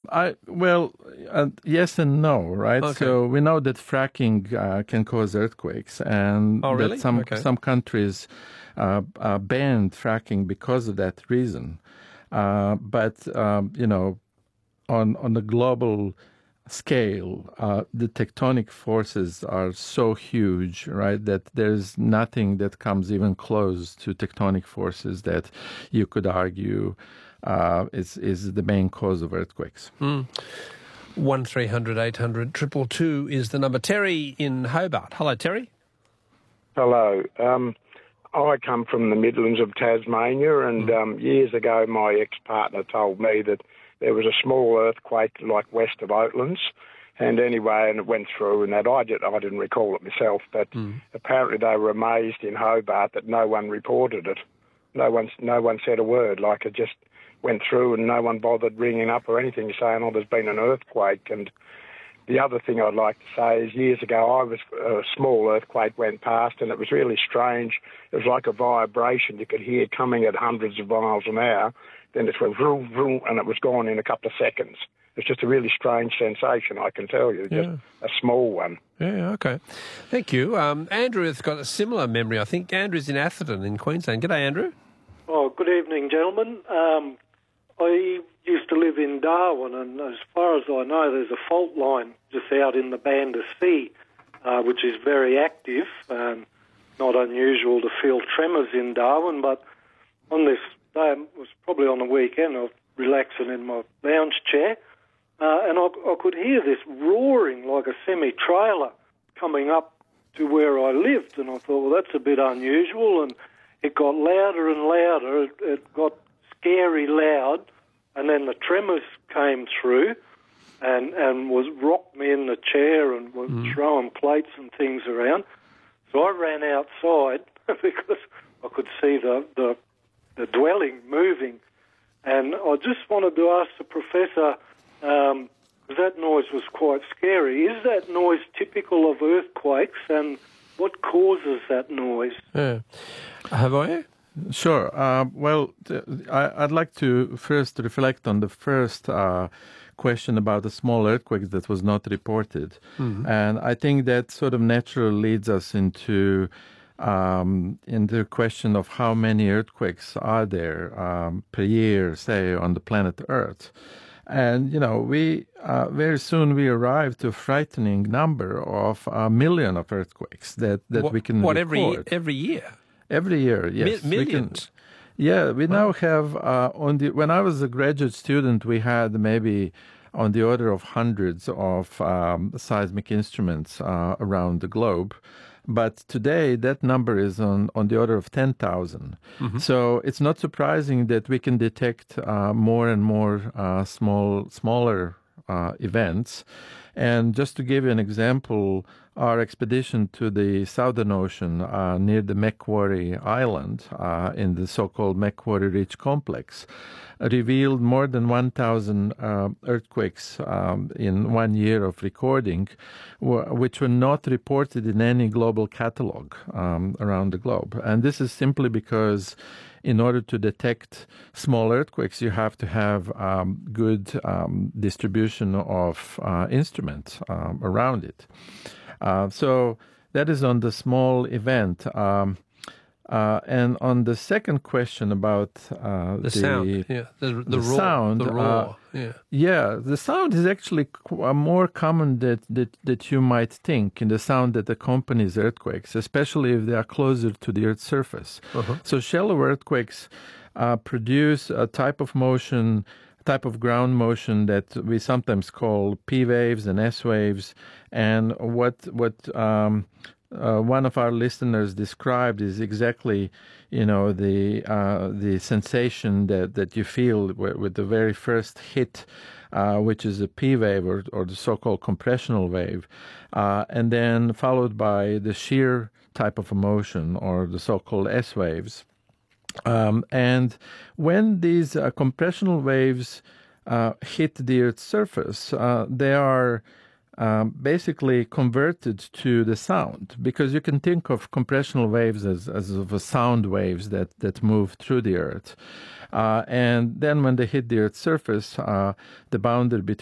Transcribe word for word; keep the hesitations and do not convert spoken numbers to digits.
I well, uh, yes and no, right? Okay. So we know that fracking uh, can cause earthquakes, and Oh, really? that some Okay. some countries uh, uh, banned fracking because of that reason. Uh, but um, you know, on on the global scale, uh, the tectonic forces are so huge, right, that there's nothing that comes even close to tectonic forces that you could argue uh, is is the main cause of earthquakes. Mm. One three hundred eight hundred triple two is the number. Terry in Hobart. Hello, Terry. Hello. Um, I come from the Midlands of Tasmania, and Mm. um, years ago my ex-partner told me that there was a small earthquake like west of Oatlands, and anyway, and it went through, and that I, did, I didn't recall it myself, but Mm. apparently they were amazed in Hobart that no one reported it. No one, no one said a word, like it just went through and no one bothered ringing up or anything saying, oh, there's been an earthquake. And the other thing I'd like to say is years ago I was a small earthquake went past, and it was really strange. It was like a vibration you could hear coming at hundreds of miles an hour. Then it went vroom, vroom, and it was gone in a couple of seconds. It's just a really strange sensation, I can tell you, just Yeah. a small one. Yeah, okay. Thank you. Um, Andrew has got a similar memory, I think. Andrew's in Atherton in Queensland. G'day, Andrew. Oh, good evening, gentlemen. Um, I used to live in Darwin, and as far as I know, there's a fault line just out in the Banda Sea, uh, which is very active. Um, not unusual to feel tremors in Darwin, but on this day, it was probably on the weekend, I was relaxing in my lounge chair, uh, and I, I could hear this roaring like a semi-trailer coming up to where I lived, and I thought, well, that's a bit unusual, and it got louder and louder. It, it got scary loud, and then the tremors came through and, and was rocked me in the chair and was Mm. throwing plates and things around. So I ran outside because I could see the, the, the dwelling moving. And I just wanted to ask the professor, um, that noise was quite scary. Is that noise typical of earthquakes, and what causes that noise? Yeah. Have I? Sure. Uh, well, th- I, I'd like to first reflect on the first uh, question about the small earthquakes that was not reported. Mhm. And I think that sort of naturally leads us into um, into the question of how many earthquakes are there um, per year, say, on the planet Earth. And, you know, we uh, very soon we arrive to a frightening number of a million of earthquakes that, that what, we can What, record. every, every year? Every year, yes. Mi- we can- millions? yeah, we now have, uh, on the when I was a graduate student, we had maybe on the order of hundreds of um, seismic instruments uh, around the globe. But today, that number is on, on the order of ten thousand. Mhm. So it's not surprising that we can detect uh, more and more uh, small, smaller uh, events. And just to give you an example, our expedition to the Southern Ocean uh, near the Macquarie Island uh, in the so-called Macquarie Ridge Complex revealed more than one thousand uh, earthquakes um, in one year of recording, wh- which were not reported in any global catalog um, around the globe. And this is simply because in order to detect small earthquakes, you have to have um, good um, distribution of uh, instruments um, around it. Uh, so that is on the small event. Um, uh, and on the second question about uh, The, sound, yeah. The, the, the roar, sound, The uh, roar, yeah. yeah, the sound is actually qu- uh, more common that, that, that you might think in the sound that accompanies earthquakes, especially if they are closer to the Earth's surface. Uh-huh. So shallow earthquakes uh, produce a type of motion, type of ground motion that we sometimes call P waves and S waves. And what what um, uh, one of our listeners described is exactly, you know, the uh, the sensation that, that you feel with, with the very first hit, uh, which is a P wave or, or the so-called compressional wave, uh, and then followed by the shear type of emotion or the so-called S waves. Um, and when these uh, compressional waves uh, hit the Earth's surface, uh, they are um, basically converted to the sound, because you can think of compressional waves as, as of a sound waves that, that move through the Earth. Uh, and then when they hit the Earth's surface, uh, the boundary between